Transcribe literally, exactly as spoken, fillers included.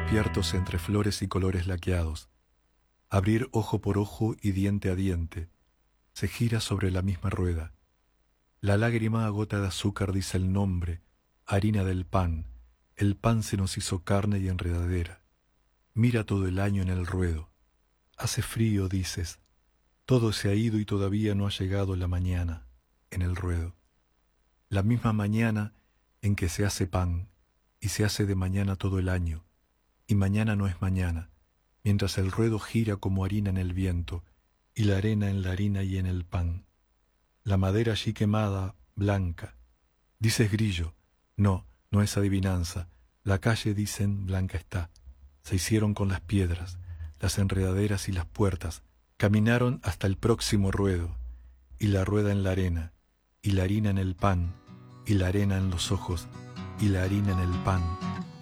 despiertos entre flores y colores laqueados. Abrir ojo por ojo y diente a diente, se gira sobre la misma rueda. La lágrima a gota de azúcar dice el nombre, harina del pan, el pan se nos hizo carne y enredadera. Mira todo el año en el ruedo. Hace frío, dices. Todo se ha ido y todavía no ha llegado la mañana, en el ruedo. La misma mañana en que se hace pan, y se hace de mañana todo el año, y mañana no es mañana, mientras el ruedo gira como harina en el viento, y la arena en la harina y en el pan. La madera allí quemada, blanca. Dices grillo. No, no es adivinanza. La calle, dicen, blanca está. Se hicieron con las piedras, las enredaderas y las puertas. Caminaron hasta el próximo ruedo, y la rueda en la arena, y la harina en el pan, y la arena en los ojos, y la harina en el pan.